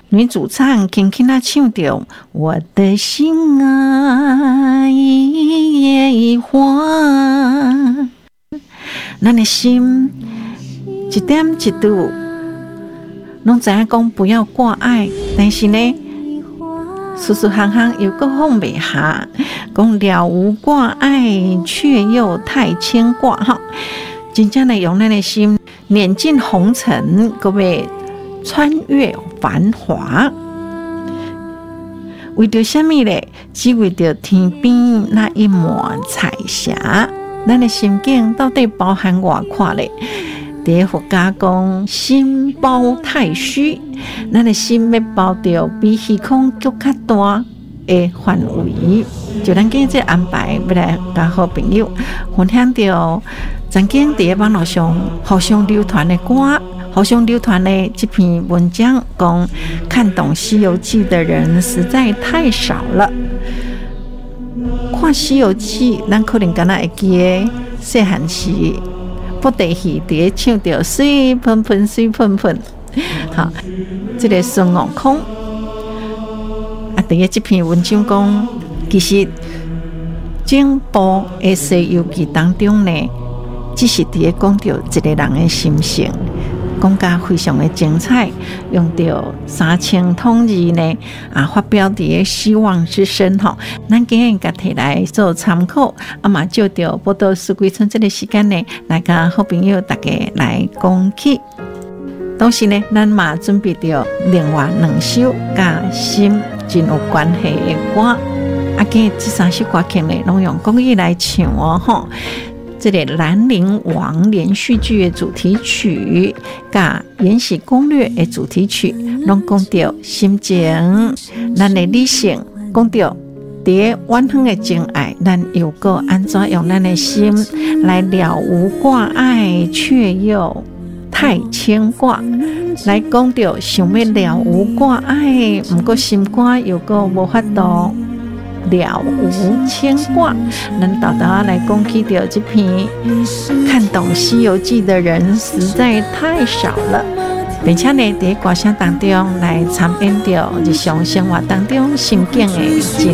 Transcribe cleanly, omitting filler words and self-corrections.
女主唱轻轻地唱着我的心啊一叶一花，咱的心一点一度拢知影讲不要挂碍，但是呢疏疏行行又搁放袂下，讲了无挂碍却又太牵挂哈，真正的用咱的心碾尽红尘，各位穿越繁华，为着什么呢？只为着天边那一抹彩霞。咱的心境到底包含偌宽咧？在佛家讲心包太虚，咱的心要包着比虚空更较大的范围。就咱今日这安排，要来甲好朋友分享着曾经在网络上互相流传的歌。互相流传的这篇文章讲，看懂《西游记》的人实在太少了。看《西游记》，咱可能敢若会记得细汉时布袋戏在唱着水喷喷水喷喷，好，这个孙悟空啊，在这篇文章讲，其实整部的《西游记》当中呢，只是在讲着一个人的心性。讲甲非常的精彩，用到3000通字呢发表伫希望之声吼，咱今日甲摕来做参考，嘛就着报道四季春这个时间呢，来甲好朋友大家来讲起。同时呢，咱嘛准备着另外2首甲心真有关系的歌，今日这3首歌曲呢，拢用国语来唱哦吼。这个《兰陵王》连续剧的主题曲，甲《延禧攻略》的主题曲，拢讲到心情，咱的理性，讲到在远方的情爱，咱又够安怎用咱的心来了无挂碍，却又太牵挂。来讲到想要了无挂碍，不过心肝又够无法度了无牵挂。咱豆豆来讲起到这篇看懂《西游记》的人实在太少了，并且呢，在歌声当中来参演到日常生活当中心境的